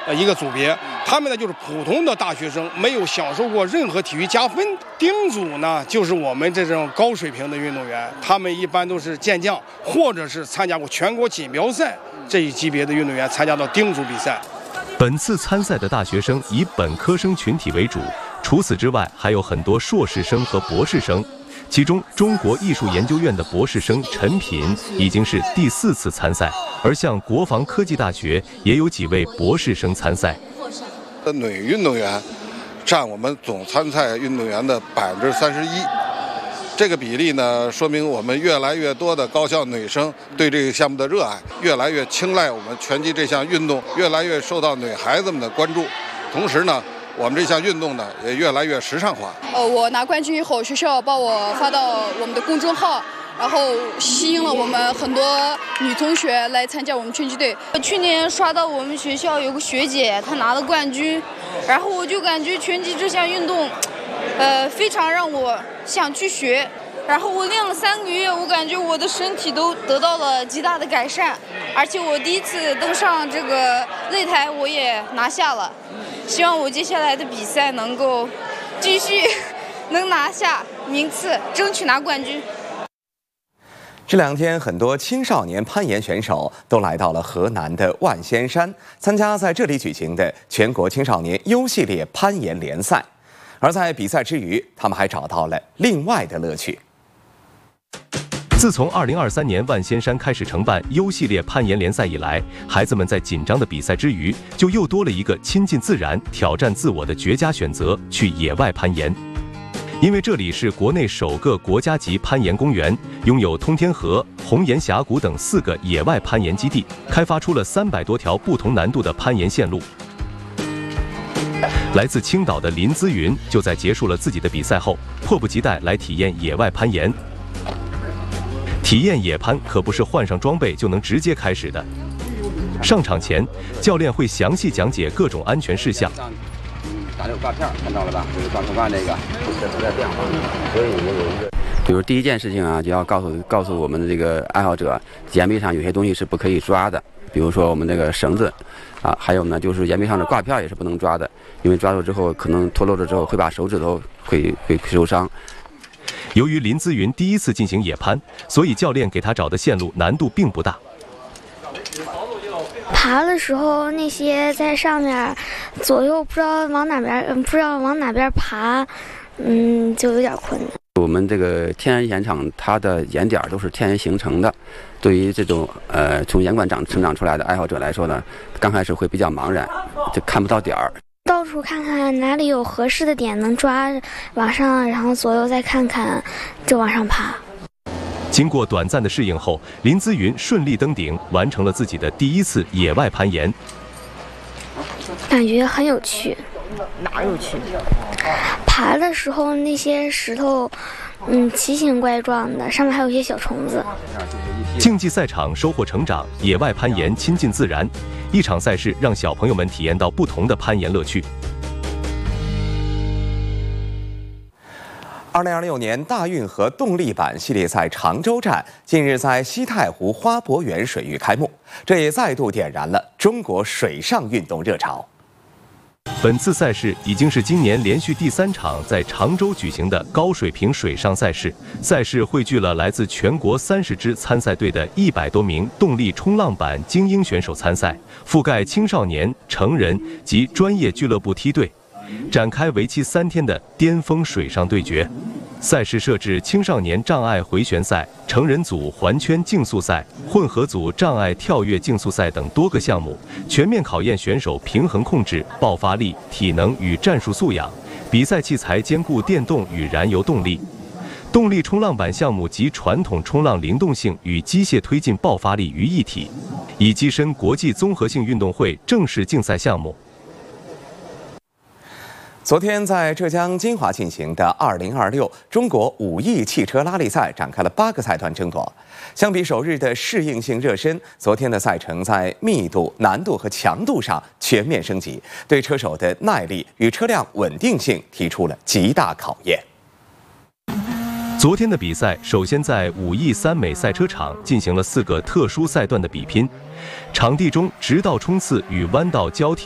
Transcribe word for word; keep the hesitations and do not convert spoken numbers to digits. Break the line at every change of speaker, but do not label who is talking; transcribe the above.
呃一个组别，他们呢就是普通的大学生，没有享受过任何体育加分。丁组呢就是我们这种高水平的运动员，他们一般都是健将或者是参加过全国锦标赛这一级别的运动员参加到丁组比赛。
本次参赛的大学生以本科生群体为主，除此之外还有很多硕士生和博士生。其中，中国艺术研究院的博士生陈品已经是第四次参赛，而像国防科技大学也有几位博士生参赛。
女运动员占我们总参赛运动员的百分之三十一，这个比例呢，说明我们越来越多的高校女生对这个项目的热爱，越来越青睐我们拳击这项运动，越来越受到女孩子们的关注。同时呢，我们这项运动呢也越来越时尚化。
呃，我拿冠军以后，学校把我发到我们的公众号，然后吸引了我们很多女同学来参加我们拳击队。
去年刷到我们学校有个学姐，她拿了冠军，然后我就感觉拳击这项运动，呃，非常让我想去学。然后我练了三个月，我感觉我的身体都得到了极大的改善，而且我第一次登上这个擂台，我也拿下了。希望我接下来的比赛能够继续能拿下名次，争取拿冠军。
这两天，很多青少年攀岩选手都来到了河南的万仙山，参加在这里举行的全国青少年 U 系列攀岩联赛。而在比赛之余，他们还找到了另外的乐趣。
自从二零二三年万仙山开始承办 U 系列攀岩联赛以来，孩子们在紧张的比赛之余，就又多了一个亲近自然、挑战自我的绝佳选择——去野外攀岩。因为这里是国内首个国家级攀岩公园，拥有通天河、红岩峡谷等四个野外攀岩基地，开发出了三百多条不同难度的攀岩线路。来自青岛的林姿云就在结束了自己的比赛后，迫不及待来体验野外攀岩。体验野攀可不是换上装备就能直接开始的。上场前，教练会详细讲解各种安全事项。
打这个挂片看到了吧？就是刚才挂那个，这在变化，所以有一个。比如第一件事情啊，就要告诉告诉我们的这个爱好者，岩壁上有些东西是不可以抓的，比如说我们那个绳子，啊，还有呢就是岩壁上的挂片也是不能抓的，因为抓住之后可能脱落了之后会把手指头会会受伤。
由于林姿云第一次进行野攀，所以教练给他找的线路难度并不大。
爬的时候，那些在上面左右不知道往哪边，不知道往哪边爬，嗯，就有点困难。
我们这个天然岩场，它的岩点都是天然形成的。对于这种呃从岩馆长成长出来的爱好者来说呢，刚开始会比较茫然，就看不到点儿。
到处看看哪里有合适的点能抓，往上，然后左右再看看，就往上爬。
经过短暂的适应后，林姿云顺利登顶，完成了自己的第一次野外攀岩。
感觉很有趣。
哪有趣？
爬的时候那些石头，嗯，奇形怪状的，上面还有一些小虫子。
竞技赛场收获成长，野外攀岩亲近自然。一场赛事让小朋友们体验到不同的攀岩乐趣。
二零二六年大运河动力板系列赛常州站近日在西太湖花博园水域开幕，这也再度点燃了中国水上运动热潮。
本次赛事已经是今年连续第三场在常州举行的高水平水上赛事。赛事汇聚了来自全国三十支参赛队的一百多名动力冲浪板精英选手参赛，覆盖青少年、成人及专业俱乐部梯队，展开为期三天的巅峰水上对决。赛事设置青少年障碍回旋赛、成人组环圈竞速赛、混合组障碍跳跃竞速赛等多个项目，全面考验选手平衡控制、爆发力、体能与战术素养。比赛器材兼顾电动与燃油动力。动力冲浪板项目集传统冲浪灵动性与机械推进爆发力于一体，已跻身国际综合性运动会正式竞赛项目。
昨天在浙江金华进行的二零二六中国五亿汽车拉力赛展开了八个赛段争夺。相比首日的适应性热身，昨天的赛程在密度、难度和强度上全面升级，对车手的耐力与车辆稳定性提出了极大考验。
昨天的比赛首先在五亿三美赛车场进行了四个特殊赛段的比拼，场地中直道冲刺与弯道交替